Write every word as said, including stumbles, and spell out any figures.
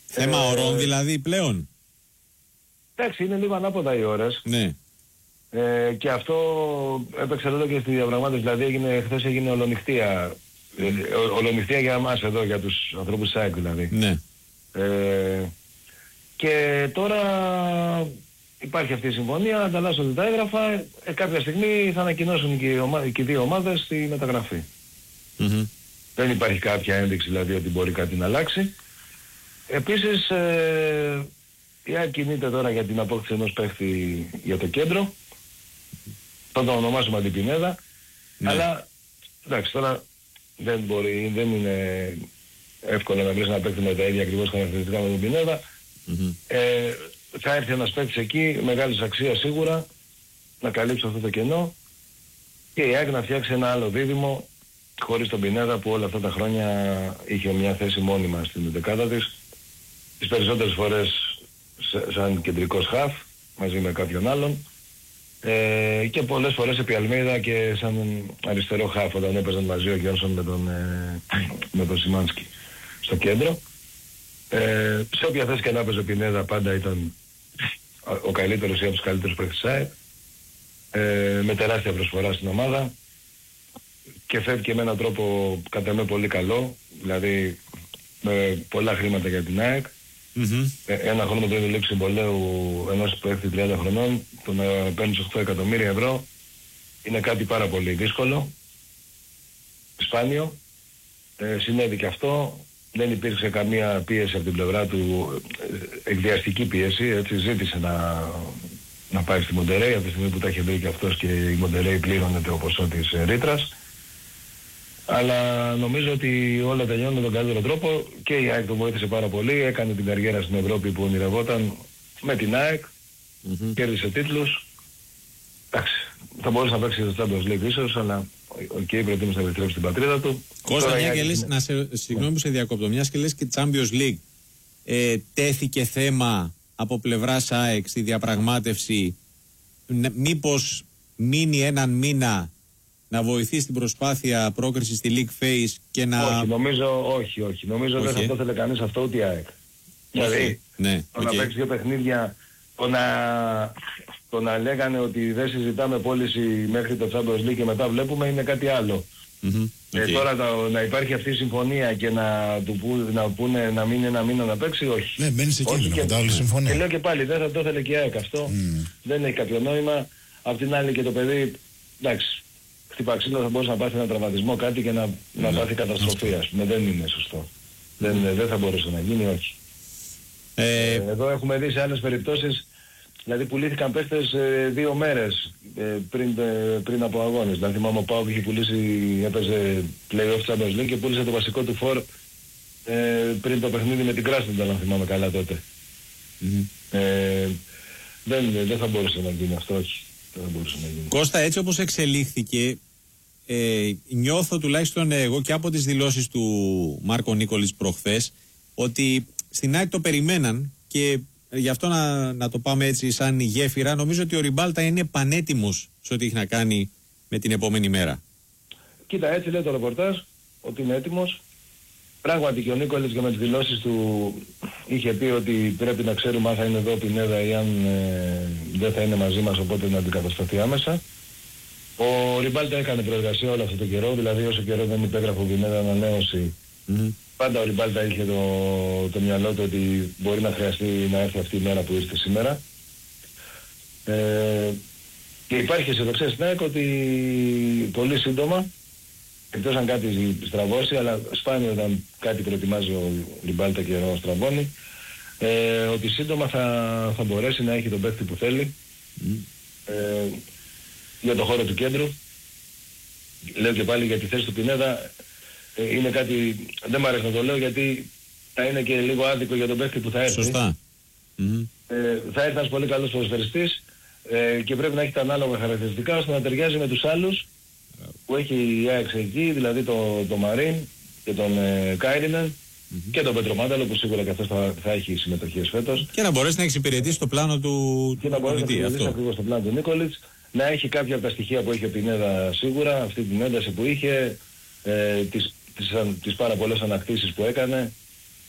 Θέμα ε, ωρών δηλαδή πλέον. Εντάξει, είναι λίγο ανάποδα οι ώρες. Ναι. Ε, και αυτό έπαιξε ρόλο και στη διαπραγμάτευση. Δηλαδή έγινε, χθες έγινε ολονυχτία. Mm. Ε, ο, ολονυχτία για εμάς εδώ, για τους ανθρώπους ΣΑΕΚ δηλαδή. Ναι. Ε, και τώρα υπάρχει αυτή η συμφωνία, ανταλλάσσονται τα έγγραφα. Ε, κάποια στιγμή θα ανακοινώσουν και οι, ομα... και οι δύο ομάδες τη μεταγραφή. Mm-hmm. Δεν υπάρχει κάποια ένδειξη δηλαδή ότι μπορεί κάτι να αλλάξει. Επίσης ε, η ΑΕΚ κινείται τώρα για την απόκτηση ενός παίχτη για το κέντρο. Θα το ονομάσουμε Αντιπινέδα. Ναι. Αλλά εντάξει, τώρα δεν μπορεί, δεν είναι εύκολο να βρεις ένα παίχτη με τα ίδια ακριβώς χαρακτηριστικά με τον Πινέδα. Mm-hmm. Ε, θα έρθει ένας παίκτης εκεί, μεγάλης αξίας σίγουρα, να καλύψει αυτό το κενό και η ΑΕΚ να φτιάξει ένα άλλο δίδυμο χωρίς τον Πινέδα που όλα αυτά τα χρόνια είχε μια θέση μόνιμα στην δεκάδα της. Τις περισσότερες φορές σαν κεντρικός χαφ μαζί με κάποιον άλλον ε, και πολλές φορές επί Αλμέιδα και σαν αριστερό χαφ όταν έπαιζαν μαζί ο Γιόνσον με τον, ε, με τον Σιμάνσκι στο κέντρο. Ε, σε όποια θέση και να έπαιζε ο Πινέδα πάντα ήταν ο καλύτερος ή από τους καλύτερους παίκτες ε, με τεράστια προσφορά στην ομάδα και φεύγει με έναν τρόπο κατά με πολύ καλό, δηλαδή με πολλά χρήματα για την ΑΕΚ. Mm-hmm. Ε, ένα χρόνο πριν τη λήξη συμβολαίου ενός παίκτη τριάντα χρονών το να παίρνει οκτώ εκατομμύρια ευρώ είναι κάτι πάρα πολύ δύσκολο, σπάνιο. Ε, συνέβη και αυτό. Δεν υπήρξε καμία πίεση από την πλευρά του, εκδιαστική πίεση, έτσι ζήτησε να, να πάει στη Μοντερέι από τη στιγμή που τα είχε βρει και αυτός και η Μοντερέι πλήρωνε το ποσό της ρήτρας. Αλλά νομίζω ότι όλα τελειώνουν με τον καλύτερο τρόπο και η ΑΕΚ τον βοήθησε πάρα πολύ, έκανε την καριέρα στην Ευρώπη που ονειρευόταν με την ΑΕΚ, mm-hmm. κέρδισε τίτλους. Εντάξει, θα μπορούσε να παίξει το Champions League ίσως, αλλά ο Κέι προτίμησε να επιστρέψει στην πατρίδα του. Κώστα, μια και λες, να σε, συγγνώμη που σε διακόπτω, μιας και λες και Champions League, ε, τέθηκε θέμα από πλευράς ΑΕΚ στη διαπραγμάτευση, μήπως μείνει έναν μήνα να βοηθεί στην προσπάθεια πρόκρισης στη League Phase και να... Όχι, νομίζω, όχι, όχι. Νομίζω okay. δεν θα το ήθελε κανείς αυτό ούτε η ΑΕΚ. Δηλαδή, ναι, το okay. να παίξει δύο παιχνίδια, το να, το να λέγανε ότι δεν συζητάμε πώληση μέχρι το Champions League και μετά βλέπουμε είναι κάτι άλλο. Mm-hmm. Okay. Ε, τώρα το, να υπάρχει αυτή η συμφωνία και να του που, να πούνε να μείνει ένα μήνα να παίξει, όχι. Ναι, μπαίνει σε κίνδυνο μετά όλη συμφωνία. Και λέω και πάλι, δεν θα το ήθελε και η ΑΕΚ αυτό. Mm. Δεν έχει κάποιο νόημα. Απ' την άλλη και το παιδί, εντάξει, χτυπά ξύλο θα μπορούσε να πάθει ένα τραυματισμό, κάτι και να, mm. να πάθει καταστροφή, ας πούμε. Δεν είναι σωστό. Mm. Δεν, δεν θα μπορούσε να γίνει, όχι. Ε... Ε, εδώ έχουμε δει σε άλλες περιπτώσεις, δηλαδή πουλήθηκαν παίχτες ε, δύο μέρες ε, πριν, ε, πριν από αγώνες. Δηλαδή θυμάμαι ο Πάοκ είχε πουλήσει, έπαιζε play-off Champions League και πούλησε το βασικό του φορ ε, πριν το παιχνίδι με την Κράσνονταλ, αν θυμάμαι καλά τότε. Mm-hmm. Ε, δεν, δεν θα μπορούσε να γίνει αυτό, όχι. Δεν θα μπορούσε να γίνει. Κώστα, έτσι όπως εξελίχθηκε, ε, νιώθω τουλάχιστον εγώ και από τις δηλώσεις του Μάρκο Νίκολης προχθές ότι στην ΑΕΚ το περιμέναν και γι' αυτό να, να το πάμε έτσι σαν γέφυρα. Νομίζω ότι ο Ριμπάλτα είναι πανέτοιμος σε ό,τι έχει να κάνει με την επόμενη μέρα. Κοίτα, έτσι λέει το ρεπορτάζ ότι είναι έτοιμος. Πράγματι και ο Νίκολης και με τις δηλώσεις του είχε πει ότι πρέπει να ξέρουμε αν θα είναι εδώ ο Πινέδα ή αν ε, δεν θα είναι μαζί μας, οπότε να αντικατασταθεί άμεσα. Ο Ριμπάλτα έκανε προεργασία όλο αυτό το καιρό, δηλαδή όσο καιρό δεν υπέγραφε ο Πινέδα ανανέωση. Mm-hmm. Πάντα ο Ριμπάλτα είχε το, το μυαλό του ότι μπορεί να χρειαστεί να έρθει αυτή η μέρα που ήρθε σήμερα. Ε, και υπάρχει αισιοδοξία στην ΑΕΚ ότι πολύ σύντομα, εκτός αν κάτι στραβώσει, αλλά σπάνιο όταν κάτι προετοιμάζει ο Ριμπάλτα και ο στραβώνει, ε, ότι σύντομα θα, θα μπορέσει να έχει τον παίκτη που θέλει mm. ε, για το χώρο του κέντρου. Λέω και πάλι για τη θέση του Πινέδα. Είναι κάτι, δεν μου αρέσει να το λέω γιατί θα είναι και λίγο άδικο για τον παίκτη που θα έρθει. Σωστά. Mm-hmm. Ε, θα έρθει ένας πολύ καλός ποδοσφαιριστής ε, και πρέπει να έχει τα ανάλογα χαρακτηριστικά ώστε να ταιριάζει με τους άλλους yeah. που έχει η ΑΕΚ εκεί, δηλαδή το, το Μαρίν και τον ε, Κάιρινεν mm-hmm. και τον Πετρομάνταλο που σίγουρα και αυτός θα, θα έχει συμμετοχές φέτος. Και να μπορέσει να εξυπηρετήσει το πλάνο του και του να μπορέσει να εξυπηρετήσει ακριβώς το πλάνο του Νίκολιτς, να έχει κάποια από τα στοιχεία που έχει ο Πινέδα σίγουρα, αυτή την ένταση που είχε, ε, τις τις, τις πάρα πολλές ανακτήσεις που έκανε,